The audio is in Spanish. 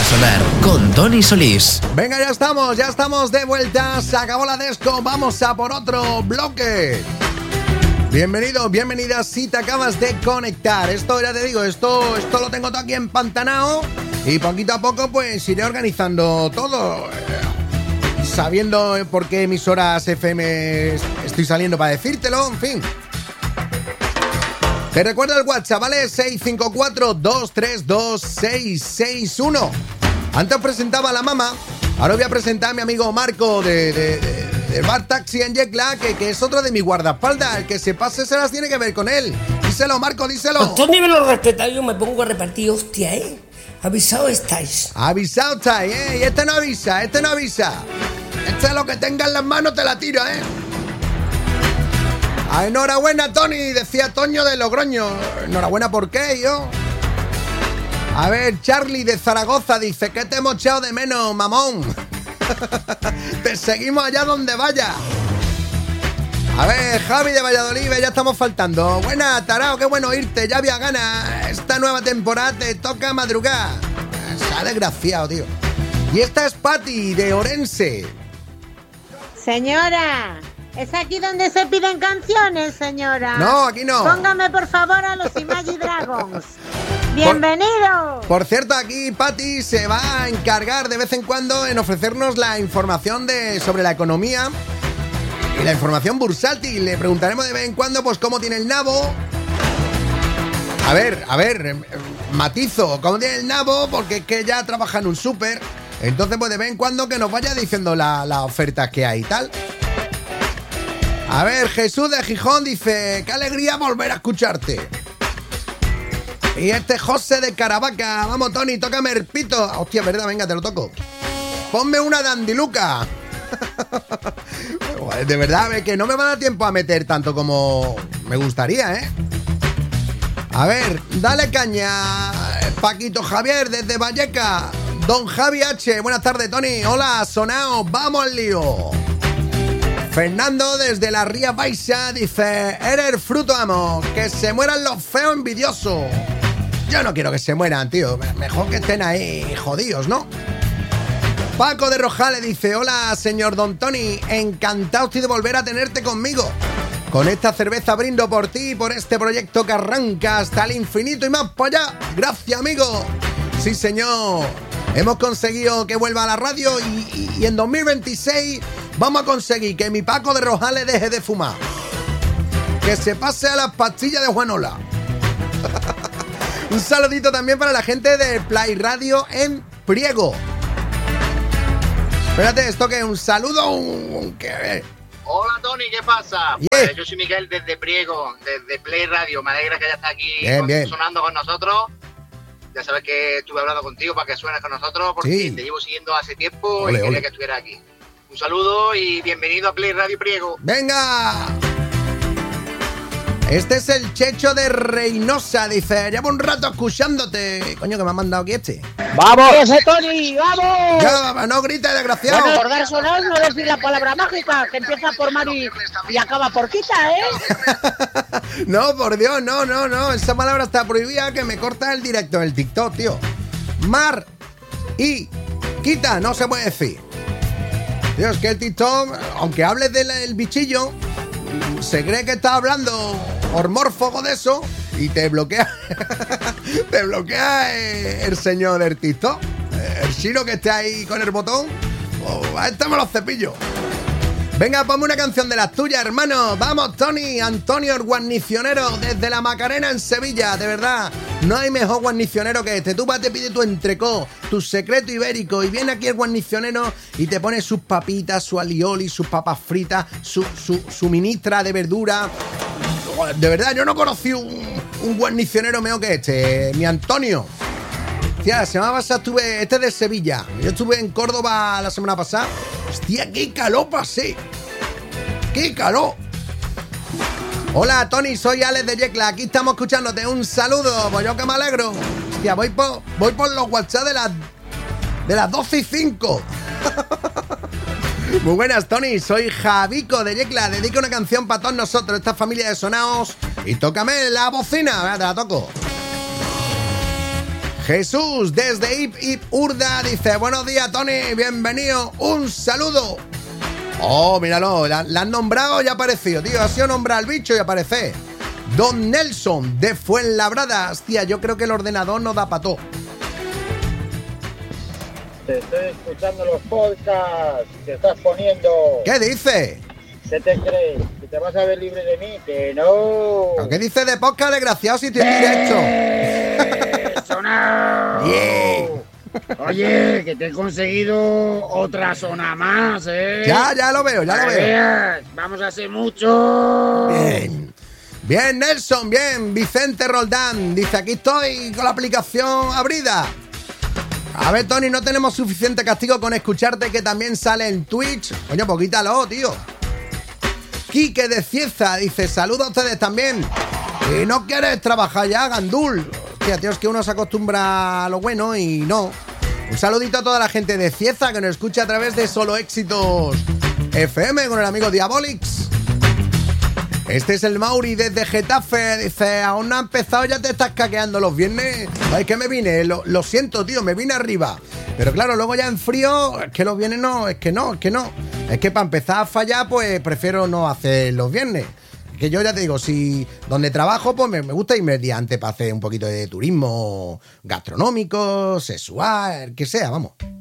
sonar con Tony Solís. Venga, ya estamos de vuelta. Se acabó la disco, vamos a por otro bloque. Bienvenido, bienvenida si te acabas de conectar. Esto, ya te digo, esto lo tengo todo aquí empantanado. Y poquito a poco pues iré organizando todo. Sabiendo por qué emisoras FM estoy saliendo para decírtelo, en fin. Te recuerdo el WhatsApp, ¿vale? 654-232-661. Antes os presentaba a la mamá. Ahora voy a presentar a mi amigo Marco de Bar Taxi en Yecla, que es otro de mis guardaespaldas. El que se pase se las tiene que ver con él. Díselo, Marco, díselo. Pues Tony me lo respeta, yo me pongo a repartir, hostia, Avisado estáis. Avisado estáis, Y este no avisa. Este es lo que tenga en las manos, te la tiro, Enhorabuena, Tony, decía Toño de Logroño. Enhorabuena, ¿por qué, yo? A ver, Charlie de Zaragoza dice: ¿qué te hemos echado de menos, mamón? Te seguimos allá donde vaya. A ver, Javi de Valladolid, ya estamos faltando. Buena, tarao, qué bueno irte, ya había ganas. Esta nueva temporada te toca madrugar. Se ha desgraciado, tío. Y esta es Patti de Orense. Señora, ¿es aquí donde se piden canciones, señora? No, aquí no. Póngame por favor a los Imagine Dragons. ¡Bienvenido! Por cierto, aquí Patti se va a encargar de vez en cuando en ofrecernos la información sobre la economía y la información bursátil. Le preguntaremos de vez en cuando pues cómo tiene el nabo. A ver, matizo, cómo tiene el nabo, porque es que ya trabaja en un súper. Entonces pues de vez en cuando que nos vaya diciendo las ofertas que hay y tal. A ver, Jesús de Gijón dice: qué alegría volver a escucharte. Y este José de Caravaca: vamos, Tony, tócame el pito. Hostia, verdad, venga, te lo toco. Ponme una dandiluca. De verdad, que no me va a dar tiempo a meter tanto como me gustaría, A ver, dale caña, Paquito Javier desde Valleca. Don Javi H, buenas tardes, Tony. Hola, sonao, vamos al lío. Fernando desde la Ría Baixa dice: eres fruto, amo, que se mueran los feos envidiosos. Yo no quiero que se mueran, tío. Mejor que estén ahí jodidos, ¿no? Paco de Rojales dice: hola, señor Don Tony, encantado estoy de volver a tenerte conmigo. Con esta cerveza brindo por ti y por este proyecto que arranca hasta el infinito y más para allá. Gracias, amigo. Sí, señor. Hemos conseguido que vuelva a la radio y en 2026 vamos a conseguir que mi Paco de Rojales deje de fumar. Que se pase a las pastillas de Juanola. Un saludito también para la gente de Play Radio en Priego. Espérate, ¿esto qué? Un saludo, ¿qué? Hola, Tony, ¿qué pasa? Yeah. Pues yo soy Miguel desde Priego, desde Play Radio. Me alegra que ya está aquí bien. sonando con nosotros. Ya sabes que estuve hablando contigo para que suenes con nosotros, porque sí, te llevo siguiendo hace tiempo ole, y quería ole que estuviera aquí. Un saludo y bienvenido a Play Radio Priego. ¡Venga! Este es el Checho de Reynosa, dice: llevo un rato escuchándote. Coño, que me ha mandado aquí este. ¡Vamos! ¡Ese Tony! ¡Vamos! Ya, no grites, desgraciado. Bueno, recordar sonar, no decir la palabra mágica, que empieza por Mari y acaba por Quita, No, por Dios, no. Esa palabra está prohibida, que me corta el directo del TikTok, tío. Mar y Quita, no se puede decir. Tío, es que el TikTok, aunque hables del bichillo, se cree que estás hablando hormórfogo de eso y te bloquea. Te bloquea el señor del TikTok. El chino que esté ahí con el botón. A este me los cepillo. Venga, ponme una canción de las tuyas, hermano. Vamos, Tony. Antonio, el guarnicionero, desde la Macarena en Sevilla. De verdad, no hay mejor guarnicionero que este. Tú vas, te pide tu entrecó, tu secreto ibérico, y viene aquí el guarnicionero y te pone sus papitas, su alioli, sus papas fritas, su ministra de verdura. De verdad, yo no conocí un guarnicionero mejor que este, mi Antonio. Hostia, la semana pasada estuve... Este es de Sevilla. Yo estuve en Córdoba la semana pasada. Hostia, qué calor pasé. ¡Qué calor! Hola, Tony, soy Alex de Yecla. Aquí estamos escuchándote. Un saludo. Pues yo que me alegro. Hostia, voy por los WhatsApp de las 12:05. Muy buenas, Tony. Soy Javico de Yecla. Dedico una canción para todos nosotros, esta familia de sonaos. Y tócame la bocina. Te la toco. Jesús, desde Ip Urda, dice: buenos días, Tony, bienvenido, un saludo. Oh, míralo, la han nombrado y ha aparecido, tío. Ha sido nombrar al bicho y aparece. Don Nelson, de Fuenlabrada. Hostia, yo creo que el ordenador no da para todo. Te estoy escuchando los podcasts, te estás poniendo. ¿Qué dice? ¿Qué te crees? ¿Que te vas a ver libre de mí? Que no. ¿Qué dice de podcast, desgraciado, si estoy en directo? ¡Sonado! Yeah. Oye, que te he conseguido otra zona más, ¿eh? Ya lo veo, ya lo veo. Veas, vamos a hacer mucho. Bien, Nelson, bien. Vicente Roldán dice: aquí estoy con la aplicación abrida. A ver, Tony, no tenemos suficiente castigo con escucharte, que también sale en Twitch. Coño, pues quítalo, tío. Quique de Cieza dice: saludos a ustedes también. ¿Y no quieres trabajar ya, Gandul? Hostia, tío, es que uno se acostumbra a lo bueno y no. Un saludito a toda la gente de Cieza que nos escucha a través de Solo Éxitos FM con el amigo Diabolix. Este es el Mauri desde Getafe. Dice: aún no ha empezado, ya te estás caqueando los viernes. Ay, que me vine, lo siento, tío, me vine arriba. Pero claro, luego ya en frío, es que los viernes no. Es que para empezar a fallar, pues prefiero no hacer los viernes. Que yo ya te digo, si donde trabajo, pues me gusta irme el día antes para hacer un poquito de turismo gastronómico, sexual, que sea, vamos.